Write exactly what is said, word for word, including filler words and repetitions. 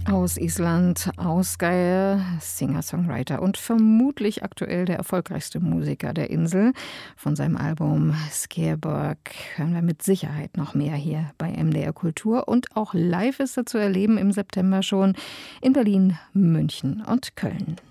Aus Island, Ásgeir, Singer-Songwriter und vermutlich aktuell der erfolgreichste Musiker der Insel. Von seinem Album Skerborg hören wir mit Sicherheit noch mehr hier bei M D R Kultur. Und auch live ist er zu erleben im September schon in Berlin, München und Köln.